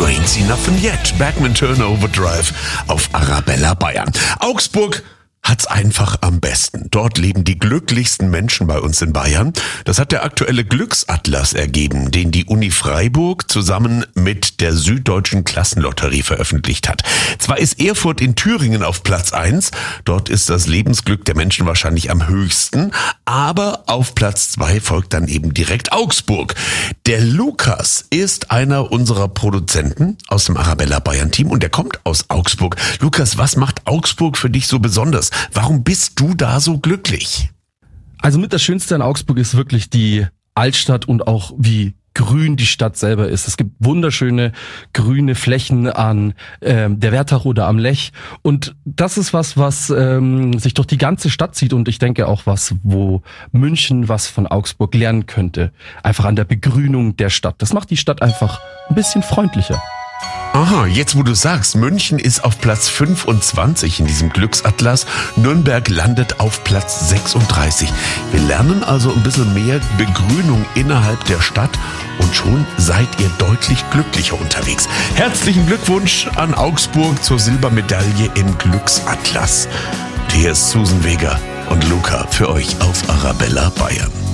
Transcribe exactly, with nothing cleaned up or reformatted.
You Ain't Seen Nothing Yet. Bergman Turner Overdrive auf Arabella Bayern. Augsburg hat's einfach am besten. Dort leben die glücklichsten Menschen bei uns in Bayern. Das hat der aktuelle Glücksatlas ergeben, den die Uni Freiburg zusammen mit der Süddeutschen Klassenlotterie veröffentlicht hat. Zwar ist Erfurt in Thüringen auf Platz eins, dort ist das Lebensglück der Menschen wahrscheinlich am höchsten, aber auf Platz zwei folgt dann eben direkt Augsburg. Der Lukas ist einer unserer Produzenten aus dem Arabella Bayern Team und der kommt aus Augsburg. Lukas, was macht Augsburg für dich so besonders? Warum bist du da so glücklich? Also mit das Schönste an Augsburg ist wirklich die Altstadt und auch wie grün die Stadt selber ist. Es gibt wunderschöne grüne Flächen an ähm, der Wertach oder am Lech und das ist was, was ähm, sich durch die ganze Stadt zieht und ich denke auch was, wo München was von Augsburg lernen könnte. Einfach an der Begrünung der Stadt. Das macht die Stadt einfach ein bisschen freundlicher. Aha, jetzt wo du sagst, München ist auf Platz fünfundzwanzig in diesem Glücksatlas, Nürnberg landet auf Platz sechsunddreißig. Wir lernen also ein bisschen mehr Begrünung innerhalb der Stadt und schon seid ihr deutlich glücklicher unterwegs. Herzlichen Glückwunsch an Augsburg zur Silbermedaille im Glücksatlas. Und hier ist Susan Vega und Luca für euch auf Arabella Bayern.